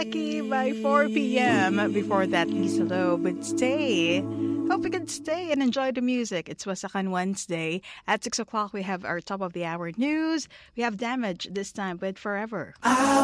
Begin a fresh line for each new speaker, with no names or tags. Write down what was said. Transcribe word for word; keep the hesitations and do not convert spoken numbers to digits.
Becky by four p.m. Before that, Lisa Loeb would stay. Hope you can stay and enjoy the music. It's Wasakan Wednesday. At six o'clock, we have our top of the hour news. We have Damage this time with Forever.